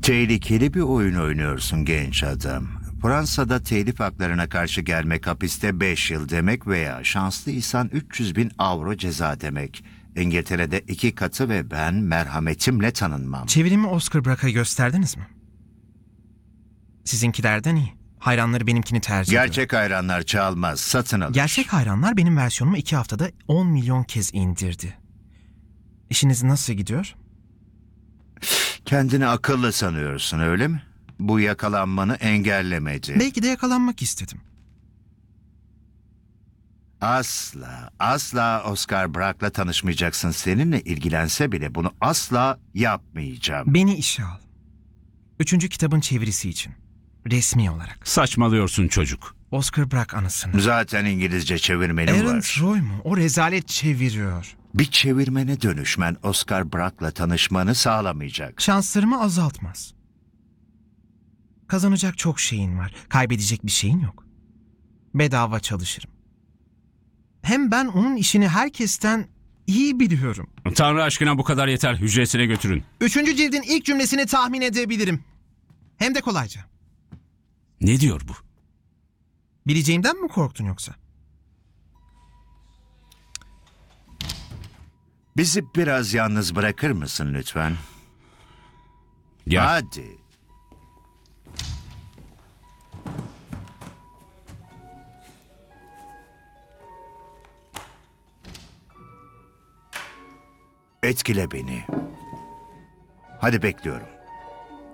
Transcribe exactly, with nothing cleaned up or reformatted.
Tehlikeli bir oyun oynuyorsun genç adam. Fransa'da telif haklarına karşı gelmek hapiste beş yıl demek veya şanslıysan üç yüz bin avro ceza demek. İngiltere'de iki katı ve ben merhametimle tanınmam. Çevirimi Oscar Brack'a gösterdiniz mi? Sizinkilerden iyi. Hayranları benimkini tercih ediyor. Gerçek hayranlar çalmaz, satın alır. Gerçek hayranlar benim versiyonumu iki haftada on milyon kez indirdi. İşiniz nasıl gidiyor? Kendini akıllı sanıyorsun, öyle mi? Bu yakalanmanı engellemedi. Belki de yakalanmak istedim. Asla, asla Oscar Brack'la tanışmayacaksın. Seninle ilgilense bile bunu asla yapmayacağım. Beni işe al. Üçüncü kitabın çevirisi için. Resmi olarak. Saçmalıyorsun çocuk. Oscar Brack anısını. Zaten İngilizce çevirmenim Aaron var. Troy mu? O rezalet çeviriyor. Bir çevirmene dönüşmen Oscar Brack'la tanışmanı sağlamayacak. Şanslarımı azaltmaz. Kazanacak çok şeyin var. Kaybedecek bir şeyin yok. Bedava çalışırım. Hem ben onun işini herkesten iyi biliyorum. Tanrı aşkına bu kadar yeter. Hücresine götürün. Üçüncü cildin ilk cümlesini tahmin edebilirim. Hem de kolayca. Ne diyor bu? Bileceğimden mi korktun yoksa? Bizi biraz yalnız bırakır mısın lütfen? Gel. Hadi. Etkile beni. Hadi bekliyorum.